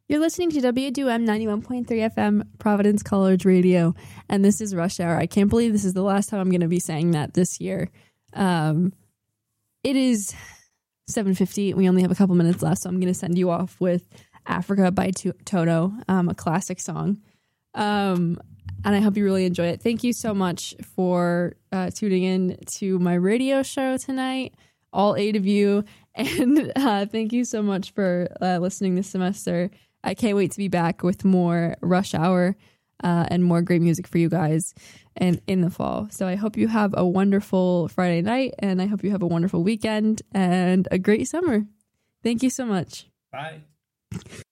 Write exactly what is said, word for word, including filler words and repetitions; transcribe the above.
You're listening to W D O M ninety-one point three F M, Providence College Radio, and this is Rush Hour. I can't believe this is the last time I'm going to be saying that this year. Um, it is seven fifty. We only have a couple minutes left, so I'm going to send you off with Africa by to- Toto, um, a classic song. Um, and I hope you really enjoy it. Thank you so much for uh, tuning in to my radio show tonight, all eight of you. And uh, thank you so much for uh, listening this semester. I can't wait to be back with more Rush Hour uh, and more great music for you guys and in the fall. So I hope you have a wonderful Friday night, and I hope you have a wonderful weekend and a great summer. Thank you so much. Bye.